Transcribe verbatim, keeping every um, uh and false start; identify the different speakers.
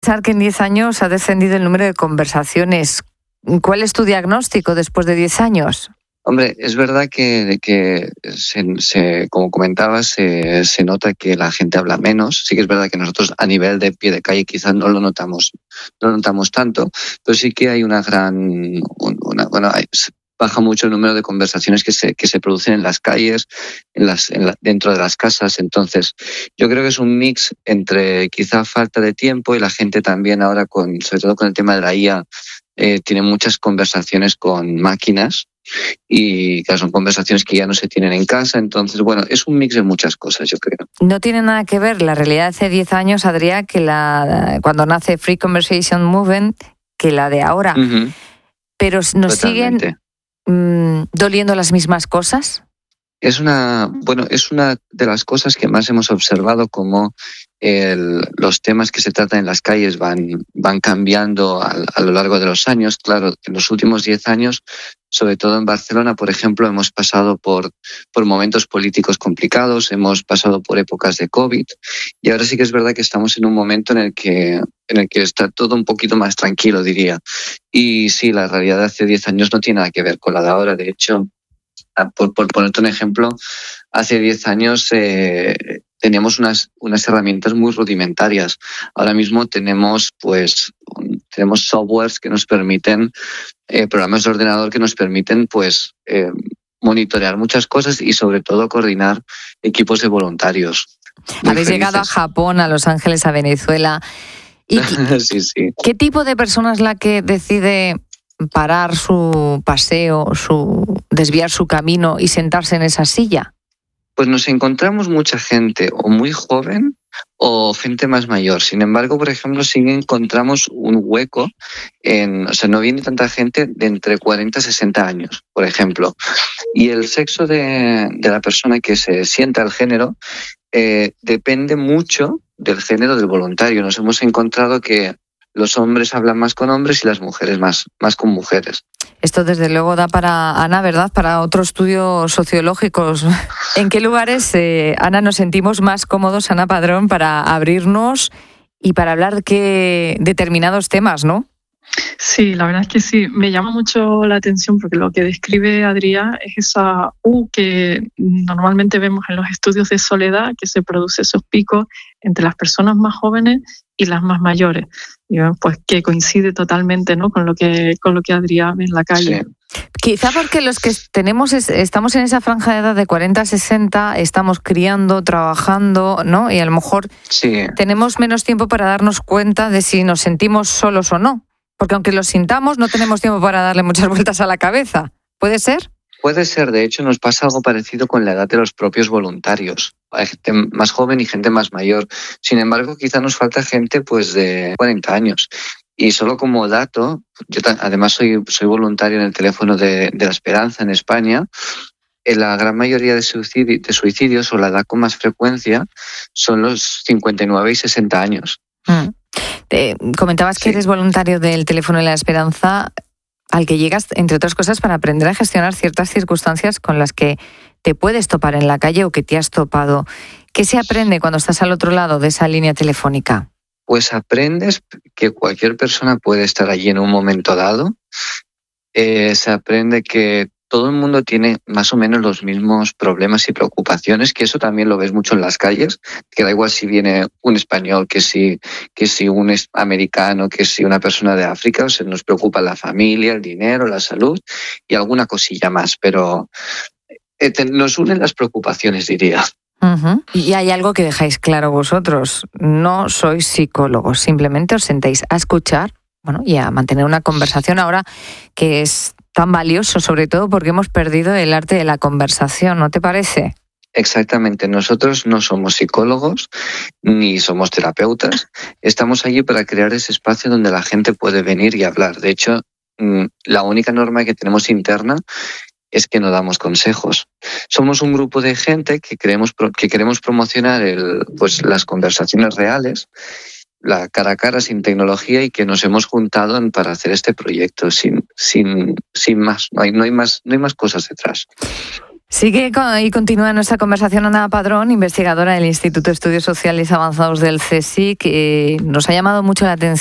Speaker 1: Pensar que en diez años ha descendido el número de conversaciones. ¿Cuál es tu diagnóstico después de diez años?
Speaker 2: Hombre, es verdad que, que se, se, como comentabas, se, se nota que la gente habla menos. Sí que es verdad que nosotros a nivel de pie de calle quizás no lo notamos, no lo notamos tanto, pero sí que hay una gran, una, bueno, hay, baja mucho el número de conversaciones que se, que se producen en las calles, en las, en la, dentro de las casas. Entonces, yo creo que es un mix entre quizá falta de tiempo y la gente también ahora, con, sobre todo con el tema de la I A, eh, tiene muchas conversaciones con máquinas y claro, son conversaciones que ya no se tienen en casa. Entonces, bueno, es un mix de muchas cosas, yo creo.
Speaker 1: No tiene nada que ver la realidad de hace diez años, Adrià, que la cuando nace Free Conversation Movement, que la de ahora.
Speaker 2: Uh-huh.
Speaker 1: Pero nos
Speaker 2: Totalmente.
Speaker 1: siguen mmm, doliendo las mismas cosas.
Speaker 2: Es una, bueno, es una de las cosas que más hemos observado, como el, los temas que se tratan en las calles van, van cambiando a, a lo largo de los años. Claro, en los últimos diez años, sobre todo en Barcelona, por ejemplo, hemos pasado por, por momentos políticos complicados, hemos pasado por épocas de COVID, y ahora sí que es verdad que estamos en un momento en el que, en el que está todo un poquito más tranquilo, diría. Y sí, la realidad de hace diez años no tiene nada que ver con la de ahora. De hecho, Por, por ponerte un ejemplo, hace diez años eh, teníamos unas, unas herramientas muy rudimentarias. Ahora mismo tenemos, pues, tenemos softwares que nos permiten, eh, programas de ordenador que nos permiten, pues, eh, monitorear muchas cosas y sobre todo coordinar equipos de voluntarios.
Speaker 1: Habéis felices. Llegado a Japón, a Los Ángeles, a Venezuela. ¿Y qué,
Speaker 2: sí, sí.
Speaker 1: ¿Qué tipo de persona es la que decide parar su paseo, su desviar su camino y sentarse en esa silla?
Speaker 2: Pues nos encontramos mucha gente o muy joven o gente más mayor. Sin embargo, por ejemplo, sí que encontramos un hueco en, o sea, no viene tanta gente de entre cuarenta y sesenta años, por ejemplo. Y el sexo de, de la persona que se sienta, el género, eh, depende mucho del género del voluntario. Nos hemos encontrado que los hombres hablan más con hombres y las mujeres más, más con mujeres.
Speaker 1: Esto desde luego da para, Ana, ¿verdad?, para otro estudio sociológico. ¿En qué lugares, eh, Ana, nos sentimos más cómodos, Ana Padrón, para abrirnos y para hablar de qué determinados temas, ¿no?
Speaker 3: Sí, la verdad es que sí. Me llama mucho la atención porque lo que describe Adrià es esa U que normalmente vemos en los estudios de soledad, que se produce esos picos entre las personas más jóvenes y las más mayores. Y pues que coincide totalmente, ¿no?, con lo que con lo que Adrià ve en la calle.
Speaker 2: Sí.
Speaker 1: Quizá porque los que tenemos es, estamos en esa franja de edad de cuarenta a sesenta, estamos criando, trabajando, ¿no? Y a lo mejor
Speaker 2: sí.
Speaker 1: tenemos menos tiempo para darnos cuenta de si nos sentimos solos o no. Porque aunque lo sintamos, no tenemos tiempo para darle muchas vueltas a la cabeza. ¿Puede ser?
Speaker 2: Puede ser. De hecho, nos pasa algo parecido con la edad de los propios voluntarios. Hay gente más joven y gente más mayor. Sin embargo, quizá nos falta gente pues de cuarenta años. Y solo como dato, yo además soy, soy voluntario en el teléfono de, de la Esperanza en España. En la gran mayoría de, suicidi, de suicidios, o la edad con más frecuencia, son los cincuenta y nueve y sesenta años.
Speaker 1: Mm. Te comentabas que sí. Eres voluntario del teléfono de la Esperanza, al que llegas, entre otras cosas, para aprender a gestionar ciertas circunstancias con las que te puedes topar en la calle o que te has topado. ¿Qué se aprende cuando estás al otro lado de esa línea telefónica?
Speaker 2: Pues aprendes que cualquier persona puede estar allí en un momento dado. Eh, se aprende que todo el mundo tiene más o menos los mismos problemas y preocupaciones, que eso también lo ves mucho en las calles, que da igual si viene un español, que si, que si un americano, que si una persona de África. O sea, nos preocupa la familia, el dinero, la salud y alguna cosilla más, pero eh, te, nos unen las preocupaciones, diría.
Speaker 1: Uh-huh. Y hay algo que dejáis claro vosotros: no sois psicólogos, simplemente os sentáis a escuchar, bueno, y a mantener una conversación ahora que es tan valioso, sobre todo porque hemos perdido el arte de la conversación, ¿no te parece?
Speaker 2: Exactamente. Nosotros no somos psicólogos ni somos terapeutas. Estamos allí para crear ese espacio donde la gente puede venir y hablar. De hecho, la única norma que tenemos interna es que no damos consejos. Somos un grupo de gente que queremos, que queremos promocionar el, pues, las conversaciones reales, la cara a cara sin tecnología, y que nos hemos juntado para hacer este proyecto sin, sin, sin más. No hay, no hay más, no hay más cosas detrás.
Speaker 1: Sigue y continúa nuestra conversación Ana Padrón, investigadora del Instituto de Estudios Sociales Avanzados del CSIC, que nos ha llamado mucho la atención